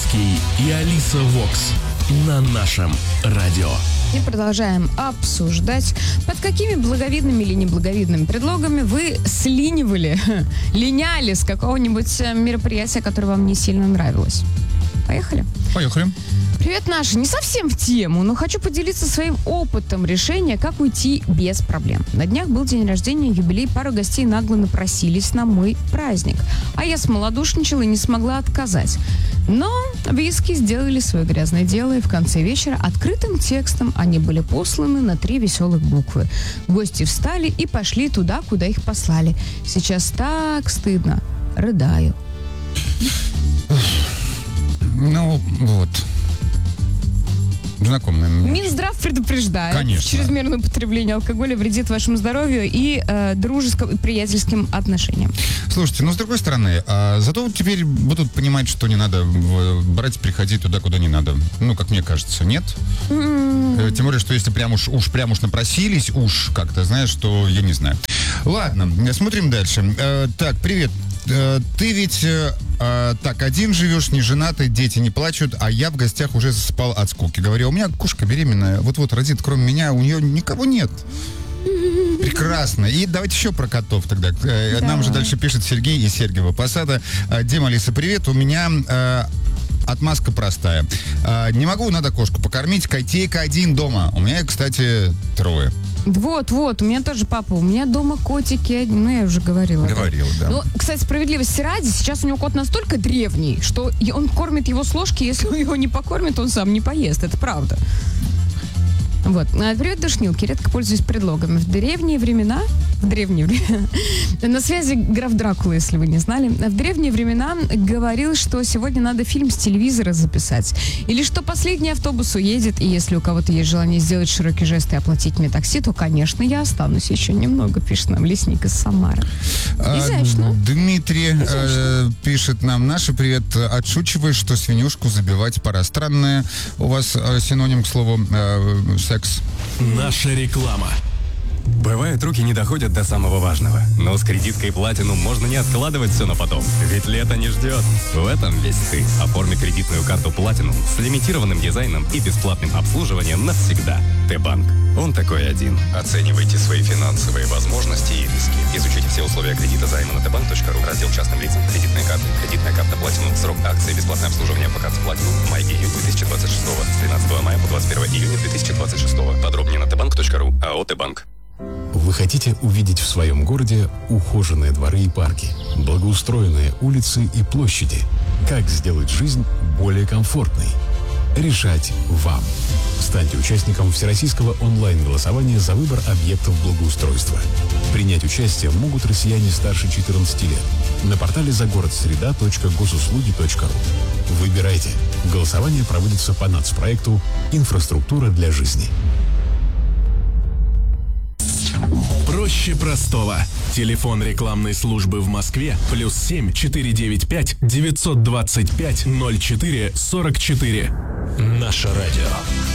Ковалевский и Алиса Вокс на нашем радио. И продолжаем обсуждать, под какими благовидными или неблаговидными предлогами вы линяли с какого-нибудь мероприятия, которое вам не сильно нравилось. Поехали? Поехали. Привет, Наша. Не совсем в тему, но хочу поделиться своим опытом решения, как уйти без проблем. На днях был день рождения, юбилей, пару гостей нагло напросились на мой праздник. А я смолодушничала и не смогла отказать. Но виски сделали свое грязное дело, и в конце вечера открытым текстом они были посланы на 3 веселых буквы. Гости встали и пошли туда, куда их послали. Сейчас так стыдно. Рыдаю. Ну, вот. Знакомые. Минздрав предупреждает. Конечно. Чрезмерное употребление алкоголя вредит вашему здоровью и дружеским и приятельским отношениям. Слушайте, ну, с другой стороны, зато теперь будут понимать, что не надо брать, приходить туда, куда не надо. Ну, как мне кажется, нет? Тем более, что если прям уж напросились, как-то, знаешь, что я не знаю. Ладно, смотрим дальше. Так, привет. Ты ведь так один живешь, не женатый, дети не плачут, а я в гостях уже спал от скуки. Говорю, у меня кошка беременная, вот-вот родит, кроме меня, у нее никого нет. Прекрасно. И давайте еще про котов тогда. Нам же дальше пишет Сергей из Сергиева Посада. Дима, Алиса, привет. У меня отмазка простая. Не могу, надо кошку покормить. Котейка один дома. У меня, кстати, 3. Вот, у меня тоже папа, у меня дома котики, ну, я уже говорила. Говорил, да. Ну, кстати, справедливости ради, сейчас у него кот настолько древний, что он кормит его с ложки, если он его не покормит, он сам не поест, это правда. Вот. Привет, душнилки. Редко пользуюсь предлогами. В древние времена, на связи граф Дракула, если вы не знали, в древние времена говорил, что сегодня надо фильм с телевизора записать. Или что последний автобус уедет, и если у кого-то есть желание сделать широкий жест и оплатить мне такси, то, конечно, я останусь еще немного, пишет нам лесник из Самары. Изящно. Дмитрий пишет нам, Наша, привет, отшучиваешь, что свинюшку забивать пора. Странное у вас синоним к слову секс. Наша реклама. Бывает, руки не доходят до самого важного. Но с кредиткой Platinum можно не откладывать все на потом. Ведь лето не ждет. В этом весь ты. Оформи кредитную карту Platinum с лимитированным дизайном и бесплатным обслуживанием навсегда. Т-банк. Он такой один. Оценивайте свои финансовые возможности и риски. Изучите все условия кредита займа на tbank.ru. Раздел частным лицам. Кредитные карты. Кредитная карта Platinum. Срок акции. Бесплатное обслуживание по карте Platinum. Май-июнь 2026. С 13 мая по 21 июня 2026. Подробнее на tbank.ru. АО Т-банк. Вы хотите увидеть в своем городе ухоженные дворы и парки, благоустроенные улицы и площади? Как сделать жизнь более комфортной? Решать вам. Станьте участником всероссийского онлайн-голосования за выбор объектов благоустройства. Принять участие могут россияне старше 14 лет на портале загородсреда.госуслуги.ру. Выбирайте. Голосование проводится по нацпроекту «Инфраструктура для жизни». Проще простого. Телефон рекламной службы в Москве +7 495 925 04 44. Наше радио.